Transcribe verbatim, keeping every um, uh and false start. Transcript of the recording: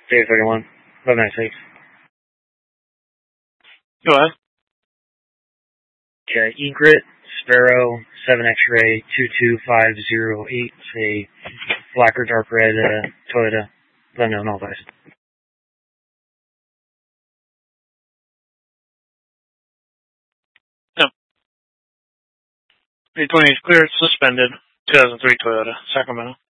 Day thirty-one. eleven ninety-six. Go ahead. Okay, Egret, Sparrow, seven X-Ray, two two five zero eight, a black or dark red uh, Toyota, unknown all dice. Yep. three twenty is cleared, suspended, two thousand three Toyota, Sacramento.